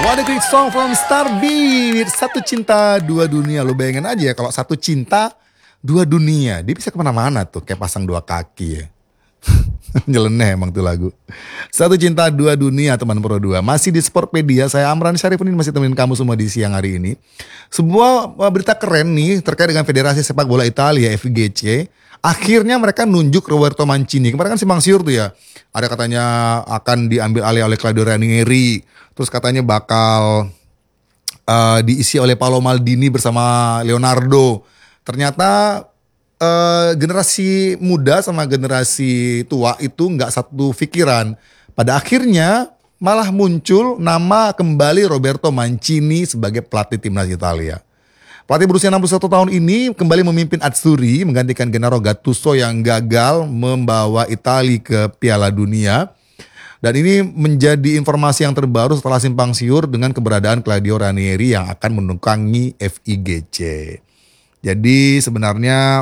What a great song from Starbeat. Satu cinta, dua dunia. Lu bayangin aja ya kalau satu cinta, dua dunia. Dia bisa kemana-mana tuh, kayak pasang dua kaki ya. Nyeleneh emang tuh lagu. Satu cinta, dua dunia, teman Pro 2. Masih di Sportpedia, saya Amran Syarifuddin masih temenin kamu semua di siang hari ini. Sebuah berita keren nih terkait dengan Federasi Sepak Bola Italia, FIGC. Akhirnya mereka nunjuk Roberto Mancini. Kemarin kan simpang siur tuh ya. Ada katanya akan diambil alih oleh Claudio Ranieri. Terus katanya bakal diisi oleh Paolo Maldini bersama Leonardo. Ternyata generasi muda sama generasi tua itu nggak satu pikiran. Pada akhirnya malah muncul nama kembali Roberto Mancini sebagai pelatih timnas Italia. Pelatih berusia 61 tahun ini kembali memimpin Azzurri menggantikan Gennaro Gattuso yang gagal membawa Italia ke Piala Dunia. Dan ini menjadi informasi yang terbaru setelah simpang siur dengan keberadaan Claudio Ranieri yang akan menukangi FIGC. Jadi sebenarnya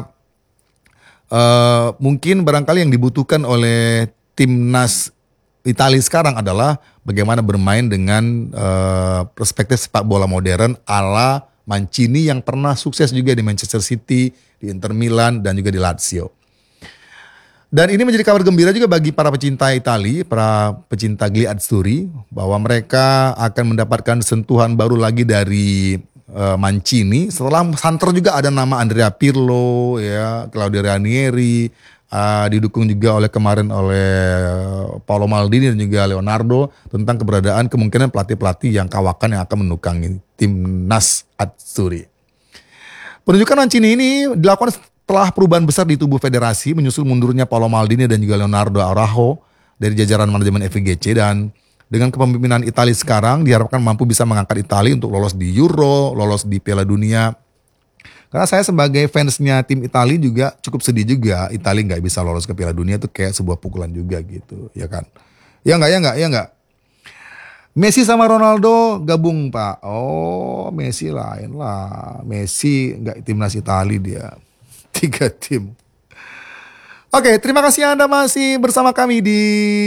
mungkin barangkali yang dibutuhkan oleh timnas Italia sekarang adalah bagaimana bermain dengan perspektif sepak bola modern ala Mancini yang pernah sukses juga di Manchester City, di Inter Milan, dan juga di Lazio. Dan ini menjadi kabar gembira juga bagi para pecinta Italia, para pecinta Gli Azzurri, bahwa mereka akan mendapatkan sentuhan baru lagi dari Mancini. Setelah santer juga ada nama Andrea Pirlo, ya, Claudio Ranieri, didukung juga oleh kemarin oleh Paolo Maldini dan juga Leonardo tentang keberadaan kemungkinan pelatih-pelatih yang kawakan yang akan menukangi timnas Azzurri. Penunjukan Mancini ini dilakukan setelah perubahan besar di tubuh federasi menyusul mundurnya Paolo Maldini dan juga Leonardo Araujo dari jajaran manajemen FIGC, dan dengan kepemimpinan Italia sekarang diharapkan mampu bisa mengangkat Italia untuk lolos di Euro, lolos di Piala Dunia. Karena saya sebagai fansnya tim Italia juga cukup sedih juga Italia nggak bisa lolos ke Piala Dunia, itu kayak sebuah pukulan juga gitu, ya kan? Ya nggak. Messi sama Ronaldo gabung Pak. Oh, Messi lain lah. Messi nggak timnas Italia dia. 3 tim. Oke, terima kasih Anda masih bersama kami di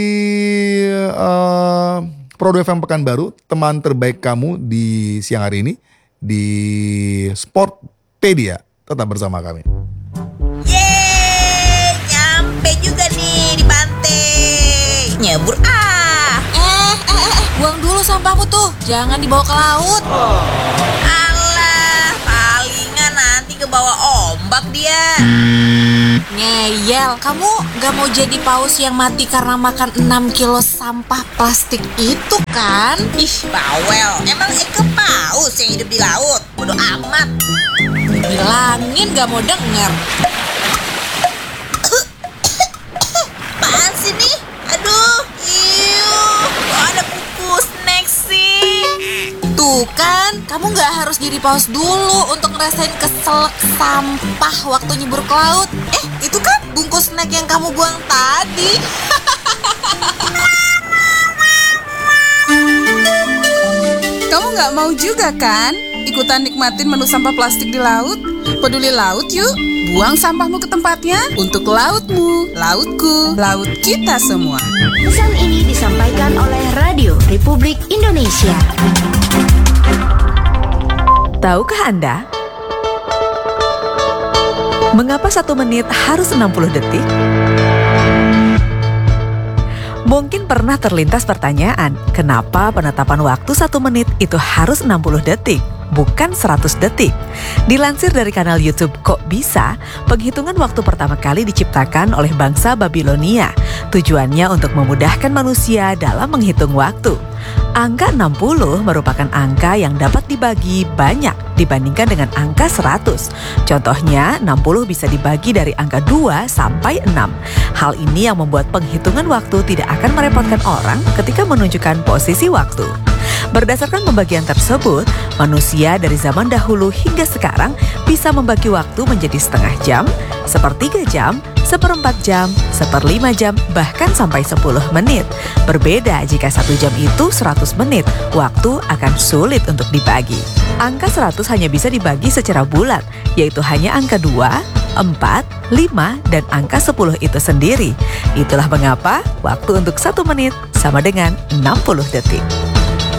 Pro 2 FM Pekanbaru, teman terbaik kamu di siang hari ini di Sportpedia. Tetap bersama kami. Yeay, nyampe juga nih di pantai. Nyebur Buang dulu sampahmu tuh, jangan dibawa ke laut. Alah, palingan nanti ke bawah ombak dia. Ngeyel, kamu gak mau jadi paus yang mati karena makan 6 kilo sampah plastik itu kan? Ih, bawel. Emang Eke paus yang hidup di laut? Bodoh amat. Bilangin gak mau denger. Apaan sih nih? Aduh, kok ada buku snack sih? Tuh kan, kamu gak harus jadi paus dulu untuk ngerasain keselak sampah waktu nyebur ke laut. Itu kan bungkus snack yang kamu buang tadi. Kamu gak mau juga kan ikutan nikmatin menu sampah plastik di laut? Peduli laut yuk, buang sampahmu ke tempatnya untuk lautmu, lautku, laut kita semua. Pesan ini disampaikan oleh Radio Republik Indonesia. Tahukah Anda mengapa 1 menit harus 60 detik? Mungkin pernah terlintas pertanyaan, kenapa penetapan waktu 1 menit itu harus 60 detik, bukan 100 detik? Dilansir dari kanal YouTube Kok Bisa, penghitungan waktu pertama kali diciptakan oleh bangsa Babilonia. Tujuannya untuk memudahkan manusia dalam menghitung waktu. Angka 60 merupakan angka yang dapat dibagi banyak dibandingkan dengan angka 100. Contohnya, 60 bisa dibagi dari angka 2 sampai 6. Hal ini yang membuat penghitungan waktu tidak akan merepotkan orang ketika menunjukkan posisi waktu. Berdasarkan pembagian tersebut, manusia dari zaman dahulu hingga sekarang bisa membagi waktu menjadi setengah jam, sepertiga jam, 1/4 jam, 1/5 jam, bahkan sampai 10 menit. Berbeda jika 1 jam itu 100 menit, waktu akan sulit untuk dibagi. Angka 100 hanya bisa dibagi secara bulat, yaitu hanya angka 2, 4, 5, dan angka 10 itu sendiri. Itulah mengapa waktu untuk 1 menit sama dengan 60 detik.